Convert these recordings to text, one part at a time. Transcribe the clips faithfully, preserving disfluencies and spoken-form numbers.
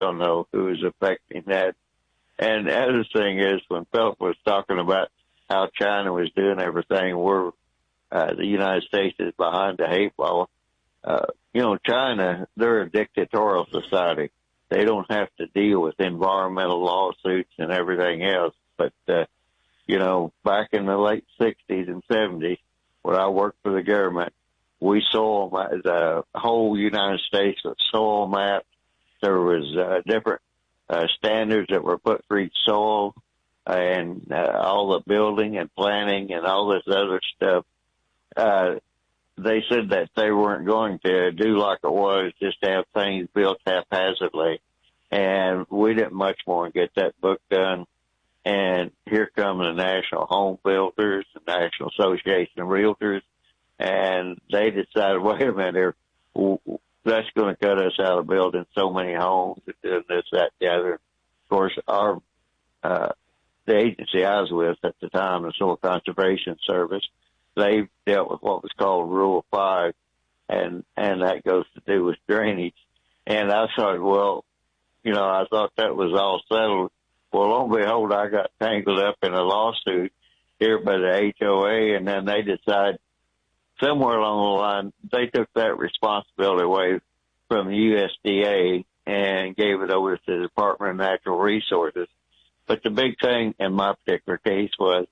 don't know who is affecting that. And the other thing is, when Philip was talking about how China was doing everything, we're, uh, the United States is behind the eight ball. Uh, you know, China, they're a dictatorial society. They don't have to deal with environmental lawsuits and everything else. But, uh, you know, back in the late sixties and seventies, when I worked for the government, we saw the whole United States with soil maps. There was uh, different uh, standards that were put for each soil, and uh, all the building and planning and all this other stuff. Uh, they said that they weren't going to do like it was, just to have things built haphazardly. And we didn't much more get that book done. And here come the National Home Builders, the National Association of Realtors, and they decided, wait a minute, here, that's going to cut us out of building so many homes and doing this, that, the other. Of course, our uh, the agency I was with at the time, the Soil Conservation Service, they dealt with what was called Rule Five, and and that goes to do with drainage. And I thought, well, you know, I thought that was all settled. Well, lo and behold, I got tangled up in a lawsuit here by the H O A, and then they decided somewhere along the line they took that responsibility away from the U S D A and gave it over to the Department of Natural Resources. But the big thing in my particular case was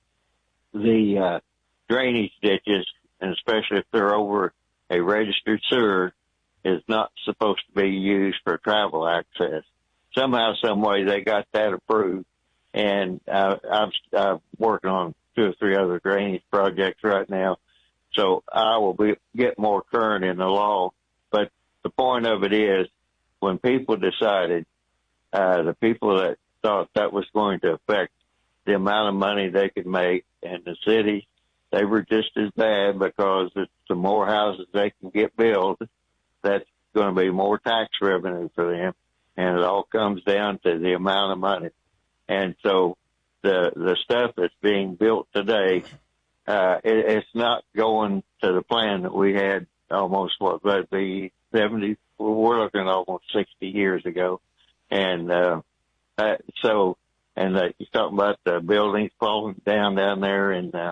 the uh, drainage ditches, and especially if they're over a registered sewer, is not supposed to be used for travel access. Somehow, some way, they got that approved, and uh, I'm, I'm working on two or three other drainage projects right now, so I will be get more current in the law. But the point of it is, when people decided, uh, the people that thought that was going to affect the amount of money they could make, and the cities, they were just as bad, because it's the more houses they can get built, that's going to be more tax revenue for them. And it all comes down to the amount of money. And so the the stuff that's being built today, uh, it, it's not going to the plan that we had almost, what, that'd be seventy, we're looking at almost sixty years ago. And uh, uh, so, and uh, you're talking about the buildings falling down down there in uh,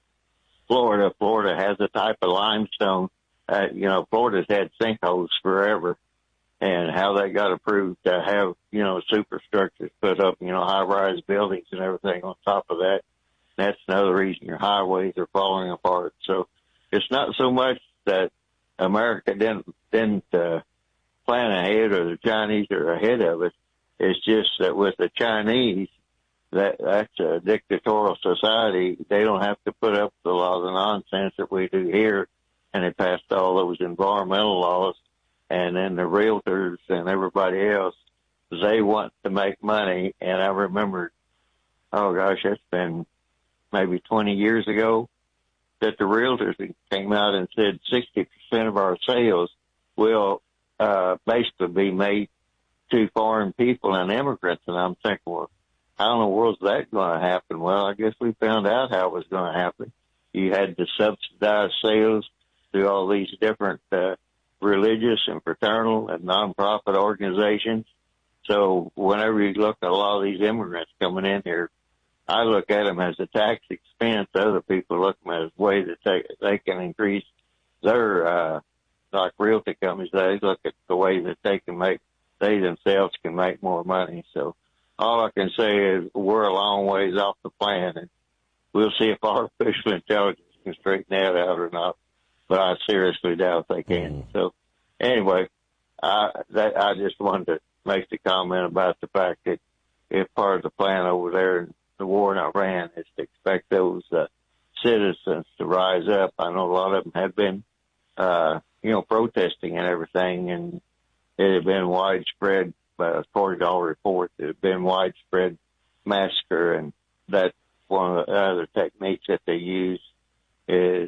Florida. Florida has a type of limestone. Uh, you know, Florida's had sinkholes forever. And how they got approved to have, you know, superstructures put up, you know, high-rise buildings and everything on top of that. That's another reason your highways are falling apart. So it's not so much that America didn't didn't uh, plan ahead, or the Chinese are ahead of it. It's just that with the Chinese, that that's a dictatorial society. They don't have to put up with a lot of the nonsense that we do here, and they passed all those environmental laws. And then the realtors and everybody else, they want to make money. And I remember, oh gosh, that's been maybe twenty years ago, that the realtors came out and said sixty percent of our sales will uh, basically be made to foreign people and immigrants. And I'm thinking, well, how in the world is that going to happen? Well, I guess we found out how it was going to happen. You had to subsidize sales through all these different uh, religious and fraternal and nonprofit organizations. So whenever you look at a lot of these immigrants coming in here, I look at them as a tax expense. Other people look at them as a way that they, they can increase their, uh, like realty companies, they look at the way that they can make, they themselves can make more money. So all I can say is we're a long ways off the plan, and we'll see if artificial intelligence can straighten that out or not. But I seriously doubt they can. Mm. So anyway, I, that, I just wanted to make the comment about the fact that if part of the plan over there in the war in Iran is to expect those uh, citizens to rise up. I know a lot of them have been, uh, you know, protesting and everything, and it had been widespread, uh, according to all reports, it had been widespread massacre, and that's one of the other techniques that they use is,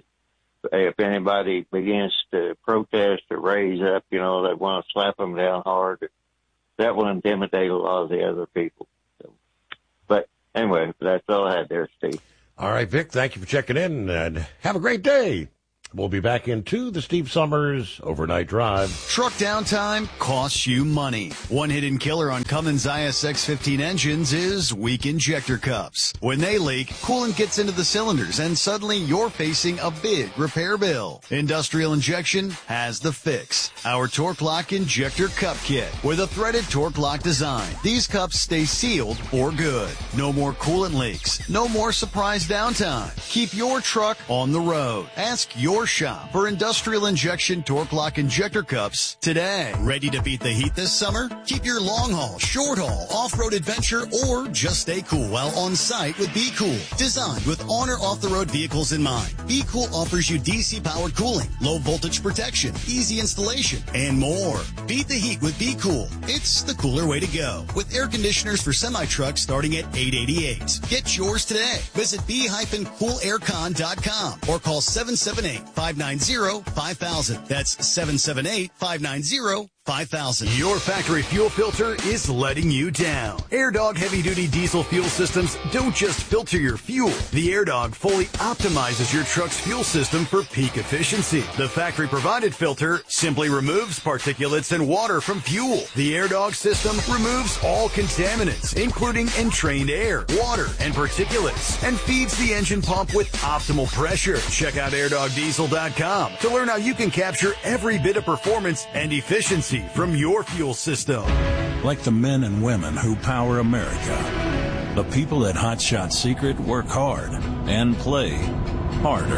if anybody begins to protest or raise up, you know, they want to slap them down hard. That will intimidate a lot of the other people. So, but anyway, that's all I had there, Steve. All right, Vic, thank you for checking in, and have a great day. We'll be back into the Steve Summers Overnight Drive. Truck downtime costs you money. One hidden killer on Cummins I S X fifteen engines is weak injector cups. When they leak, coolant gets into the cylinders and suddenly you're facing a big repair bill. Industrial Injection has the fix. Our Torque Lock Injector Cup Kit with a threaded Torque Lock design. These cups stay sealed for good. No more coolant leaks. No more surprise downtime. Keep your truck on the road. Ask your shop for Industrial Injection Torque Lock Injector Cups today. Ready to beat the heat this summer? Keep your long haul, short haul, off-road adventure, or just stay cool while on site with Be Cool. Designed with on or off-the-road vehicles in mind, Be Cool offers you D C powered cooling, low voltage protection, easy installation, and more. Beat the heat with Be Cool. It's the cooler way to go. With air conditioners for semi-trucks starting at eight hundred eighty-eight dollars. Get yours today. Visit be cool aircon dot com or call seven seven eight, five nine zero, five thousand. That's seven seven eight, five nine zero, five thousand. Your factory fuel filter is letting you down. AirDog heavy-duty diesel fuel systems don't just filter your fuel. The AirDog fully optimizes your truck's fuel system for peak efficiency. The factory-provided filter simply removes particulates and water from fuel. The AirDog system removes all contaminants, including entrained air, water, and particulates, and feeds the engine pump with optimal pressure. Check out air dog diesel dot com to learn how you can capture every bit of performance and efficiency from your fuel system. Like the men and women who power America, the people at Hot Shot Secret work hard and play harder.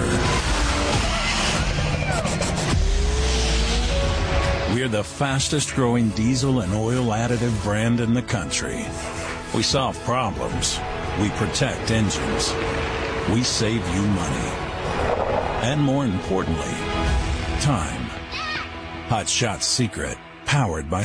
We're the fastest growing diesel and oil additive brand in the country. We solve problems. We protect engines. We save you money. And more importantly, time. Hot Shot Secret, powered by